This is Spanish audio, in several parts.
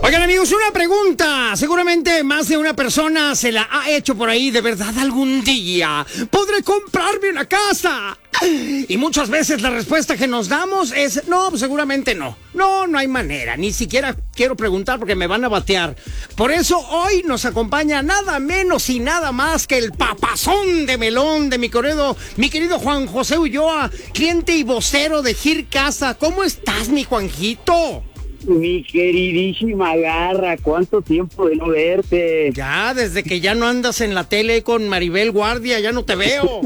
Oigan, amigos, una pregunta. Seguramente más de una persona se la ha hecho por ahí. ¿De verdad algún día podré comprarme una casa? Y muchas veces la respuesta que nos damos es no, pues seguramente no. No hay manera. Ni siquiera quiero preguntar porque me van a batear. Por eso hoy nos acompaña nada menos y nada más que el papazón de melón de mi querido Juan José Ulloa, cliente y vocero de Gir Casa. ¿Cómo estás, mi Juanjito? Mi queridísima Garra, ¿cuánto tiempo de no verte? Ya, desde que ya no andas en la tele con Maribel Guardia, ya no te veo.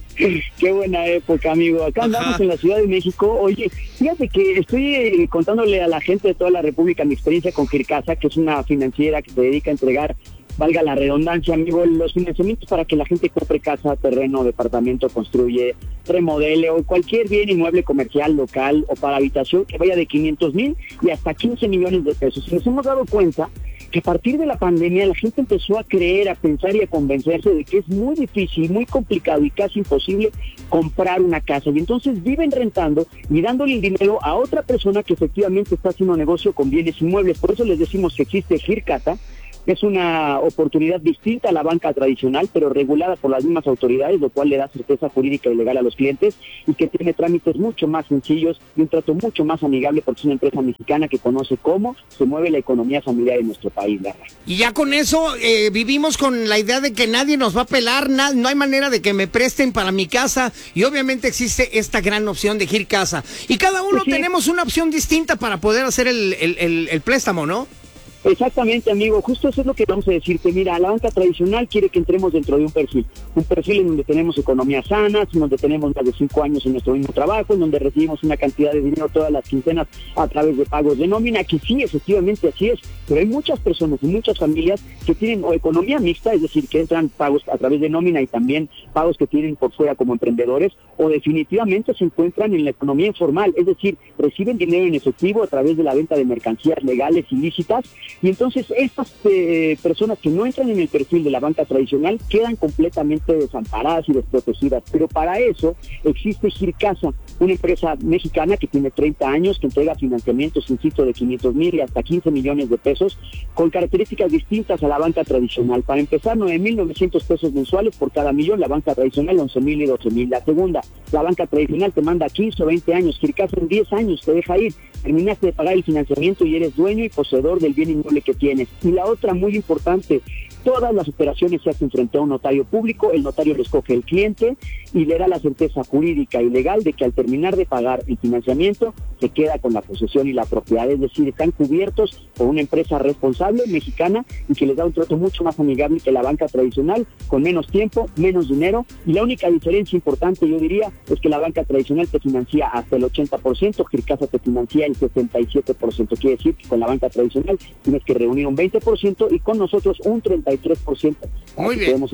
Qué buena época, amigo. Acá andamos en la Ciudad de México. Oye, fíjate que estoy contándole a la gente de toda la República mi experiencia con Gir Casa, que es una financiera que se dedica a entregar, valga la redundancia, amigo, los financiamientos para que la gente compre casa, terreno, departamento, construye, remodele o cualquier bien inmueble comercial, local o para habitación que vaya de 500,000 y hasta 15 millones de pesos. Y nos hemos dado cuenta que a partir de la pandemia la gente empezó a creer, a pensar y a convencerse de que es muy difícil, muy complicado y casi imposible comprar una casa. Y entonces viven rentando y dándole el dinero a otra persona que efectivamente está haciendo negocio con bienes inmuebles. Por eso les decimos que existe Gir Casa. Es una oportunidad distinta a la banca tradicional, pero regulada por las mismas autoridades, lo cual le da certeza jurídica y legal a los clientes y que tiene trámites mucho más sencillos y un trato mucho más amigable porque es una empresa mexicana que conoce cómo se mueve la economía familiar en nuestro país, ¿verdad? Y ya con eso vivimos con la idea de que nadie nos va a pelar, no hay manera de que me presten para mi casa y obviamente existe esta gran opción de Gir Casa. Y cada uno tenemos una opción distinta para poder hacer el préstamo, ¿no? Exactamente, amigo, justo eso es lo que vamos a decirte. Mira, la banca tradicional quiere que entremos dentro de un perfil en donde tenemos economías sanas, en donde tenemos más de 5 años en nuestro mismo trabajo, en donde recibimos una cantidad de dinero todas las quincenas a través de pagos de nómina, que sí, efectivamente así es, pero hay muchas personas y muchas familias que tienen o economía mixta, es decir, que entran pagos a través de nómina y también pagos que tienen por fuera como emprendedores, o definitivamente se encuentran en la economía informal, es decir, reciben dinero en efectivo a través de la venta de mercancías legales ilícitas. Y entonces estas personas que no entran en el perfil de la banca tradicional quedan completamente desamparadas y desprotegidas. Pero para eso existe Gir Casa, una empresa mexicana que tiene 30 años, que entrega financiamientos, insisto, de 500,000 y hasta 15 millones de pesos, con características distintas a la banca tradicional. Para empezar, 9,900 pesos mensuales por cada millón, la banca tradicional 11,000 y 12,000. La segunda, la banca tradicional te manda 15 o 20 años, Gir Casa en 10 años te deja ir. Terminaste de pagar el financiamiento y eres dueño y poseedor del bien inmueble que tienes. Y la otra muy importante, todas las operaciones se hacen frente a un notario público, el notario lo escoge el cliente y le da la certeza jurídica y legal de que al terminar de pagar el financiamiento se queda con la posesión y la propiedad, es decir, están cubiertos por una empresa responsable mexicana y que les da un trato mucho más amigable que la banca tradicional, con menos tiempo, menos dinero, y la única diferencia importante, yo diría, es que la banca tradicional te financia hasta el 80%, Gir Casa te financia el 67%, quiere decir que con la banca tradicional tienes que reunir un 20% y con nosotros un 33%. Muy bien.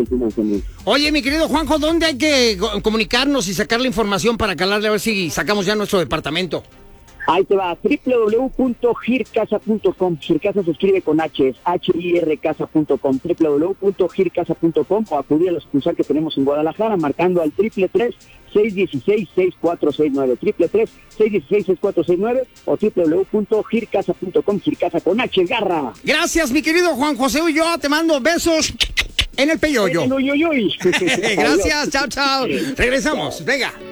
Oye, mi querido Juanjo, ¿dónde hay que comunicarnos y sacar la información para calarle a ver si sacamos ya nuestro departamento? Ahí te va, www.gircasa.com. Gir Casa se escribe con H, es HIRCasa.com, www.gircasa.com, o acudir a la sucursal que tenemos en Guadalajara marcando al 333-616-6469, 333-616-6469 o www.gircasa.com, Gir Casa con H, Garra. Gracias, mi querido Juan José Ulloa, te mando besos en el peyoyo. Gracias, chao. Regresamos, venga.